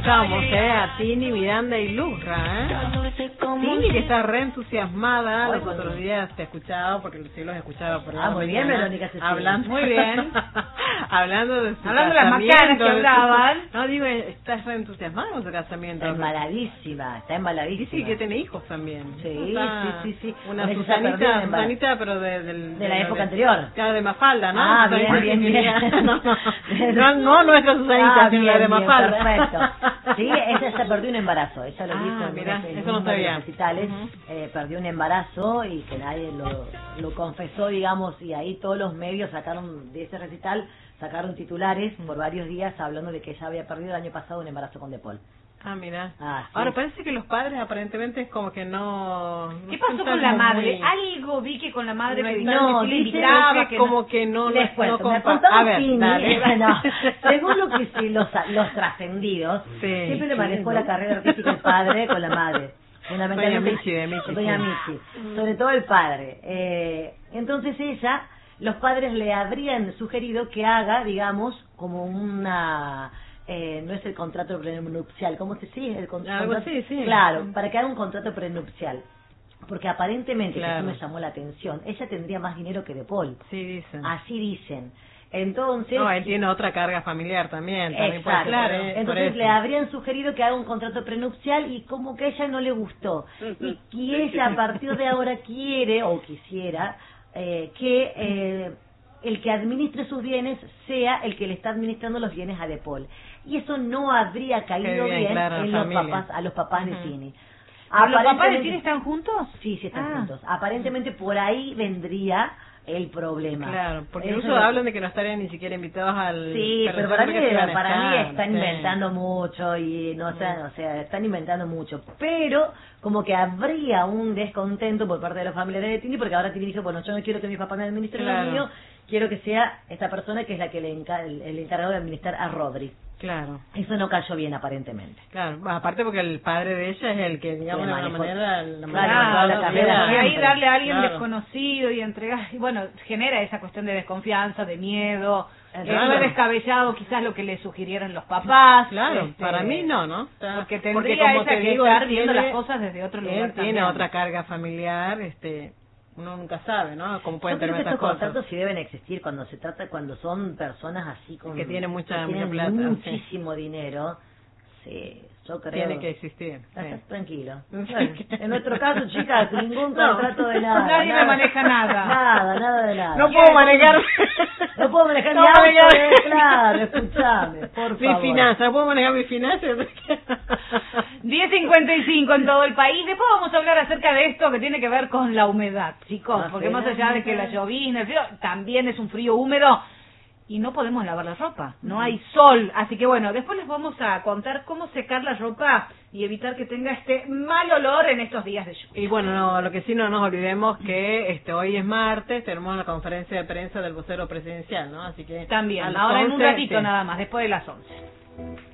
escuchábamos, a Tini, Miranda y Lurra, Tini, que está re entusiasmada. Los otros días te escuchaba, porque sí los escuchaba por la muy bien, Verónica. Hablando, muy bien. Hablando de su hablando de las macanas que hablaban. No, digo, estás re entusiasmada con su casamiento. Está embaladísima. Sí, que tiene hijos también. Sí. Una Susanita, pero de la época anterior. Claro, de Mafalda, ¿no? Ah, bien. No nuestra Susanita, sino la de Mafalda. Perfecto. Sí, ella se perdió un embarazo. Ella lo dijo en eso no sabía. Recitales. Perdió un embarazo y que nadie lo confesó, digamos, y ahí todos los medios sacaron de ese recital, sacaron titulares por varios días hablando de que ella había perdido el año pasado un embarazo con De Paul. Ah, mira. Sí. Ahora parece que los padres aparentemente es como que no... ¿Qué pasó con la madre? Algo vi que con la madre que invitaba, que como que no... Les cuento, me a ver, bueno, según lo que sí, los trascendidos, siempre le manejó la carrera artística el padre con la madre. Fundamentalmente Doña Michi, sobre todo el padre. Entonces los padres le habrían sugerido que haga, digamos, como una... no es el contrato prenupcial, ¿cómo se dice? El algo así, sí. Claro, para que haga un contrato prenupcial. Porque aparentemente, que eso me llamó la atención, ella tendría más dinero que De Paul. Sí, dicen. Así dicen. Entonces... No, él tiene otra carga familiar también. Exacto. Claro. Entonces le habrían sugerido que haga un contrato prenupcial y como que a ella no le gustó. Y ella a partir de ahora quiere, o quisiera, que... el que administre sus bienes sea el que le está administrando los bienes a De Paul. Y eso no habría caído bien a los papás de Tini. ¿Los papás de Tini están juntos? Sí, están juntos. Aparentemente por ahí vendría el problema. Claro, porque incluso hablan de que no estarían ni siquiera invitados al... Sí, pero para mí están inventando mucho y no sé, o sea, están inventando mucho. Pero como que habría un descontento por parte de los familiares de Tini, porque ahora Tini dijo, bueno, yo no quiero que mi papá me administre lo mío, quiero que sea esta persona que es la que el encargado de administrar a Rodri. Claro. Eso no cayó bien, aparentemente. Claro, aparte porque el padre de ella es el que, digamos, de alguna manera... Y ahí darle a alguien desconocido y entregar... Y bueno, genera esa cuestión de desconfianza, de miedo... No es descabellado quizás lo que le sugirieron los papás. Claro, para mí no. Porque tendría ella que estar viendo las cosas desde otro lugar. Él tiene otra carga familiar, uno nunca sabe, ¿no? Cómo pueden tener estas cosas. Estos contratos sí deben existir cuando son personas así que tienen mucha plata, muchísimo dinero. Sí, yo creo. Tiene que existir. Estás tranquilo. En nuestro caso, chicas, ningún contrato de nada. Nadie me maneja nada. Nada de nada. No puedo manejar. No puedo manejar mi auto, claro, escuchame, por favor. Mi finanza, ¿no puedo manejar mis finanzas? 10:55 en todo el país. Después vamos a hablar acerca de esto que tiene que ver con la humedad, chicos, porque más allá de que la llovizna, el frío, también es un frío húmedo y no podemos lavar la ropa, no hay sol, así que bueno, después les vamos a contar cómo secar la ropa y evitar que tenga este mal olor en estos días de lluvia. Y bueno, lo que sí no nos olvidemos que hoy es martes, tenemos la conferencia de prensa del vocero presidencial, ¿no? Así que también, ahora en un ratito nada más, después de las 11.